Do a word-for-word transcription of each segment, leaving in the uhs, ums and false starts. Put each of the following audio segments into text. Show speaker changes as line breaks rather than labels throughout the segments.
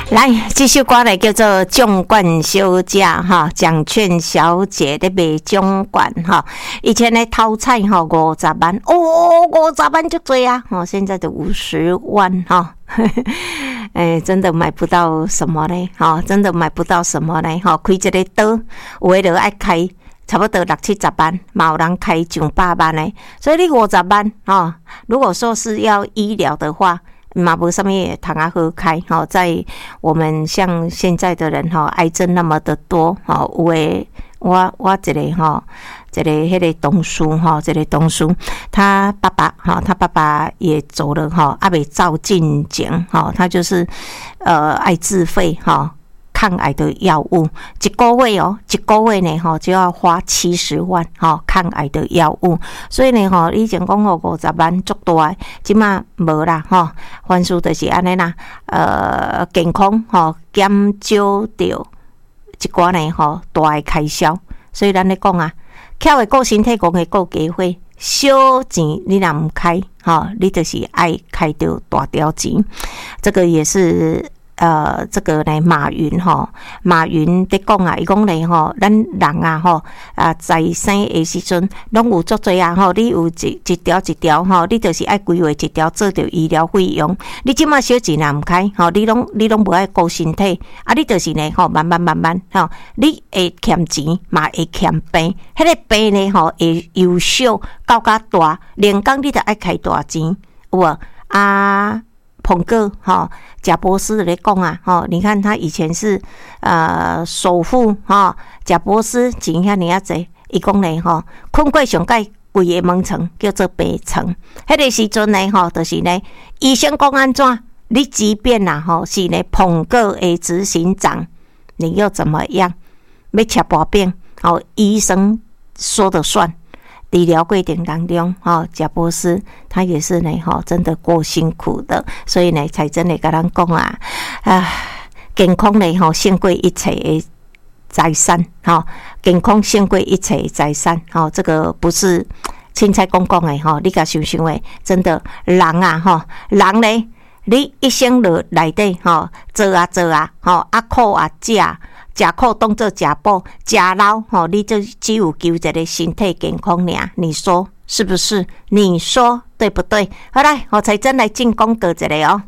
来，这首歌呢叫做《奖冠小姐》哈，奖券小姐在卖奖冠哈。以前的头彩哈五十万，哦，五十万就多啊！哦，现在的五十万哈，哎，真的买不到什么呢？哈，真的买不到什么呢？哈，开这个刀，有的就爱开。差不多六七十万，嘛有人开上百万呢。所以你五十万哦，如果说是要医疗的话，嘛无什么通啊好开哈。在我们像现在的人哈，癌症那么的多哈，有诶，我我一个哈，一个迄个同事哈，一个同事，他爸爸哈，他爸爸也走了哈，还未照进前哈，他就是呃爱自费哈。抗癌的药物，一个月哦，一个月呢哈就要花七十万哈，抗癌的药物，所以呢哈，以前讲吼五十万足大，即马无啦哈，凡事就是安尼啦，呃，健康吼减少掉一寡呢吼大的开销，所以咱咧讲啊，巧的顾身体，戆的顾家伙，小钱你若唔开哈，你就是爱开到大条钱，这个也是。呃，这个呢，马云吼，马云在讲啊，伊讲咧吼，咱人啊吼，啊在生的时阵，拢有足多啊吼，你有一一条一条吼，你就是爱规划一条做着医疗费用。你即马小钱也毋开吼，你拢你拢无爱顾身体，啊，你就是呢吼，慢慢慢慢吼，你会欠钱，嘛会欠病，迄、那个病呢吼，会由小到甲大，连讲你都爱开大钱，有无啊？彭哥哈，贾博士来讲啊，哈，你看他以前是呃首富哈，贾博士钱遐尼啊济，伊讲咧哈，困过上盖贵个门床叫做病床，迄个时阵呢哈，就是呢医生讲安怎，你即便呐哈是呢彭哥的执行长，你又怎么样？要吃薄饼，哦，医生说的算。治疗过程当中，哈，贾博士他也是呢，哈，真的过辛苦的，所以呢，才真的跟咱讲啊，啊，健康呢，哈，胜过一切的财产，哈，健康胜过一切的财产，哈，这个不是凊彩讲讲的，哈，你甲想想的，真的人啊，哈，人呢，你一生落内底，哈，做啊做啊，哈，啊苦啊食。食苦当作食补，食老吼，你就只有求一个身体健康尔。你说是不是？你说对不对？好来，我才真来进广告一个哦。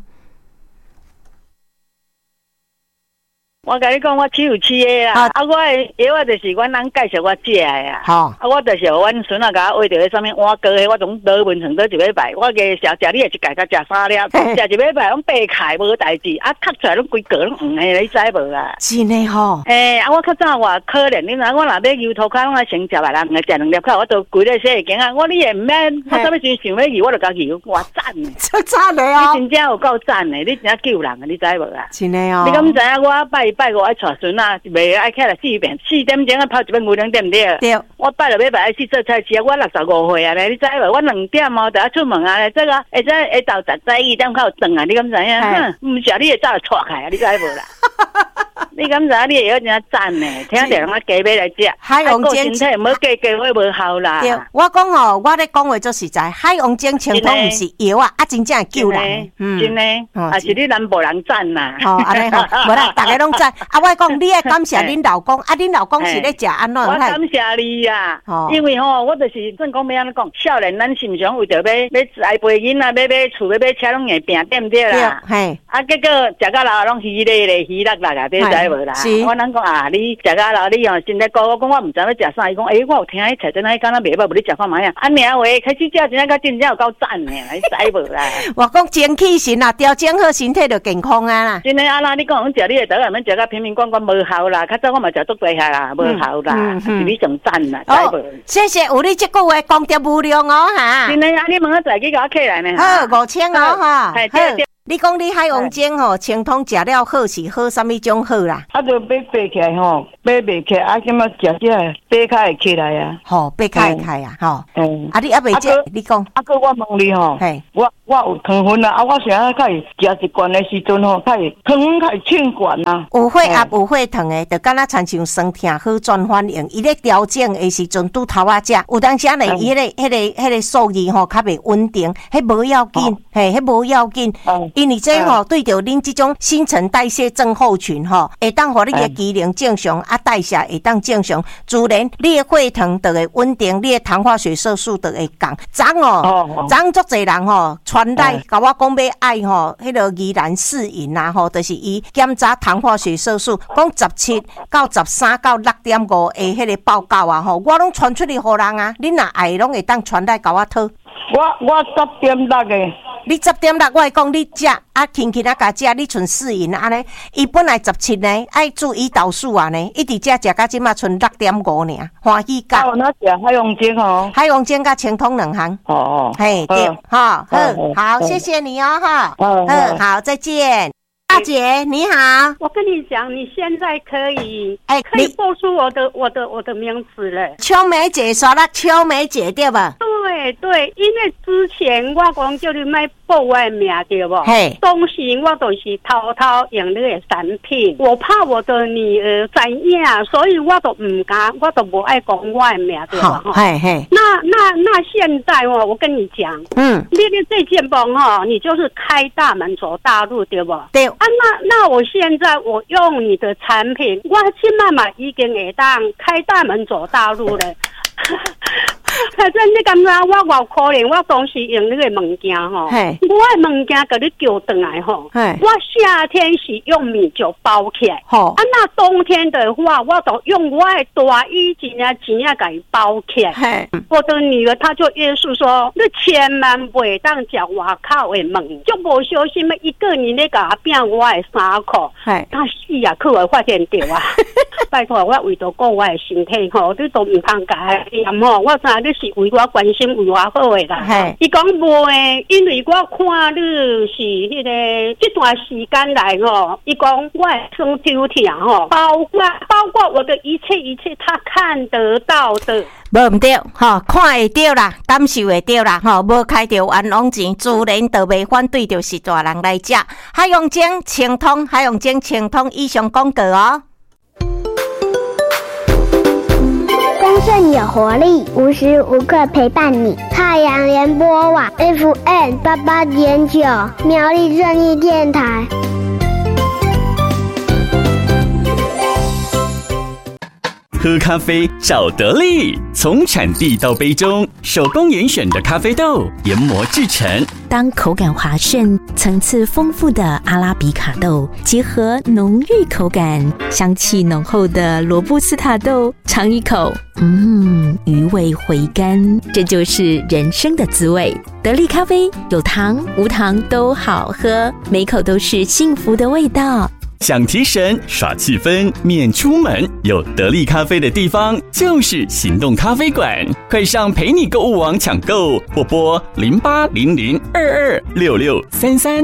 我甲你讲，我饲有饲的啦，啊，我的药啊，就是阮人介绍我食的啊。好，啊，我就是阮孙啊，甲我画着迄啥物碗糕的，我总倒文成倒一礼拜，我加小食你的一盖，甲食三粒，食一礼拜拢白开无代志，啊，吸出来拢规个拢黄的，你知无啊？
真的吼。诶、
欸，啊，我较早偌可怜，你知我若要油涂骹，拢爱先食别人的，食两粒骹，我都规个洗会经啊。我你也毋免，我啥物时想要油，我就甲油，哇赞呢！
真赞的哦！
你真正有够赞的，你真正救人啊！你知无啊？
真的哦！
你敢毋知影我拜拜五爱带孙啊，袂爱起来四遍，四点钟啊泡一杯牛奶对毋对？对。我拜了礼拜爱去做菜市啊，我六十五岁啊咧，你知无？我两点哦，就要出门啊咧，这个会再会到十十一点较有转啊，你敢知影？哼，毋是你会早就错开啊，你知无啦？你敢知你会晓真正赞呢？听着人家加买来食，
海王精
身体，唔好加加话无效啦。
对，我讲哦，我咧讲话做实在，海王精清通毋是药啊，啊真正会救人。
嗯，真诶，啊是你南部人赞呐。
哦，安尼吼，无啦，大家拢赞。啊，我讲你爱感谢恁老公，啊，恁老公是咧食安怎？
我感谢你呀，因为吼，我就是算讲要安怎讲，少年咱心上为着要要栽培囡仔，要买厝，要买车，拢会拼对毋对啦？嘿，啊，结果食到老拢稀咧咧，稀落落啊，对知无啦？我咱讲啊，你食到老你哦，身体高，我讲我毋知要食啥，伊讲诶，我有听迄菜真诶，敢若袂歹，无你食看卖啊？啊，尔话开始食真正甲真正有够赞诶，你知无啦？
我讲精气神啊，调整好身体就健康啊啦。
真诶啊啦，你讲食你诶倒，免食到瓶瓶罐罐无效啦。较早我嘛食足济下啦，无效啦，是你上赞啦，知无？
谢谢有你这句话讲得无量哦哈。
真诶啊，你问我再去甲我起来呢？
好，五千哦哈。好。你讲你海王精吼，清通食了好是好什么种好啦？
啊，就爬爬起来吼，爬爬起来啊，今仔食起来，爬骹会起来啊。
吼，爬骹会开啊，吼。嗯。啊，你还未食？你讲。
啊，个我问你吼，我我我有糖分啊，啊，我想要较会食一罐的时阵吼，较会糖分较会称罐啊。
有血压有血糖的，就敢若亲像酸痛好转反应，伊咧调整的时阵拄头仔食，有当时啊咧，伊迄个、迄个、迄个数字吼较袂稳定，迄无要紧，嘿，迄无要紧，因为这吼对着恁这种新陈代谢症候群吼，会当互你的机能正常，啊代谢会当正常，自然你的血糖就会稳定，你的糖化血色素就会降。昨哦，昨足侪人吼传来，甲我讲要爱吼，迄个宜兰市营啊吼，就是伊检查糖化血色素，讲十七到十三到六点五的迄个报告啊吼，我拢传出去互人啊，恁若爱拢会当传来甲我讨。
我我十点六个。
你十点六，我会讲你食啊，轻轻啊甲食，你剩四银安尼。伊本来十七呢，爱注胰岛素啊呢，一直食食到即马剩六点五尔，欢喜甲。
我那食海洋精哦，
海洋精甲清通两项。哦哦，嘿对，哈好，好，谢谢你哦哈，嗯好，再见。大姐你好，
我跟你讲，你现在可以，哎，可以报出我的我的我的名字了。
秋梅姐说了，秋梅姐对吧？
对对，因为之前我讲叫你买报我的名对不？嘿，东西我都是偷偷用你的产品，我怕我的女儿知影，所以我都唔敢，我都不爱讲我的名对吧？
嘿嘿，
那那那现在哦，我跟你讲，嗯，你的这件包哈，你就是开大门走大路对不？
对。
啊，那那我现在我用你的产品，我现在嘛已经会当开大门走大路了。反正你感觉我偌可怜，我当时用那个物件吼，我的物件给你叫回来吼，我夏天是用米酒包起来，啊，那冬天的话，我都用我的大衣钱啊钱啊给包起来。我的女儿她就约束说，你千万不会当食外口的物，就无小心的一个年咧给她变我的衫裤，她死啊，去我发现到啊！拜托，我为着顾我的身体吼，你都唔通甲念吼，我知你是为我关心为我好的啦。伊讲无诶，因为我看你是迄、那个这段时间来吼，伊讲我的身体痛吼，包括包括我的一切一切，他看得到的。
无毋对，吼，看会到啦，感受会到啦，吼，无开着冤枉钱，自然就袂反对着是大人来食。海洋精清通，海洋精清通以上广告哦。
丰盛有活力，无时无刻陪伴你。太阳联播网 F M 八八点九，苗栗正义电台。
喝咖啡找得力，从产地到杯中，手工严选的咖啡豆研磨制成。
当口感滑顺、层次丰富的阿拉比卡豆结合浓郁口感、香气浓厚的罗布斯塔豆，尝一口，嗯，余味回甘，这就是人生的滋味。得力咖啡有糖无糖都好喝，每口都是幸福的味道。
想提神耍气氛免出门，有得力咖啡的地方就是行动咖啡馆，快上陪你购物网抢购，或拨零八零零二二六六三三。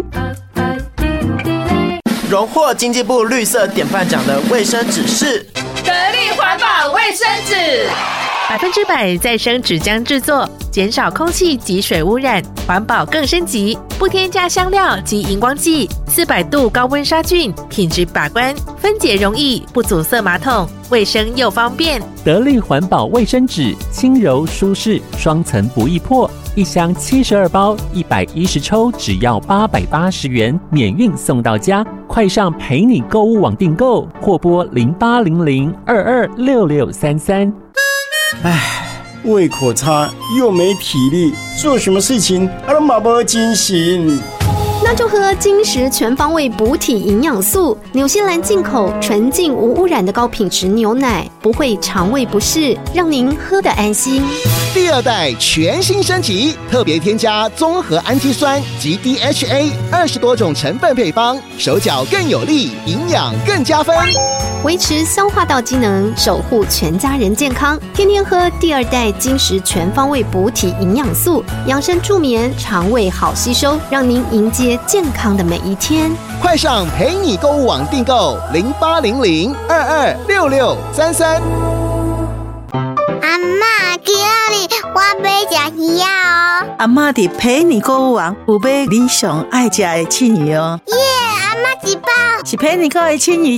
荣获经济部绿色典范奖的卫生纸是
得力环保卫生纸，
百分之百再生纸浆制作，减少空气及水污染，环保更升级，不添加香料及荧光剂，四百度高温杀菌，品质把关，分解容易，不阻塞马桶，卫生又方便。
得力环保卫生纸，轻柔舒适，双层不易破，一箱七十二包，一百一十抽，只要八百八十元，免运送到家。快上陪你购物网订购，或拨零八零零二二六六三三。
唉，胃口差又没体力，做什么事情啊都没没精神。
那就喝金石全方位补体营养素，纽西兰进口纯净无污染的高品质牛奶，不会肠胃不适，让您喝得安心。
第二代全新升级，特别添加综合氨基酸及 D H A 二十多种成分配方，手脚更有力，营养更加分，
维持消化道机能，守护全家人健康。天天喝第二代金石全方位补体营养素，养生助眠，肠胃好吸收，让您迎接健康的每一天。
快上陪你购物网订购零八零零二二六六三三。
阿嬷，今日我要吃鱼啊！
阿嬷伫陪你购物网有买你上爱食的庆鱼哦。
耶，阿嬷几包？
是陪你购的庆鱼。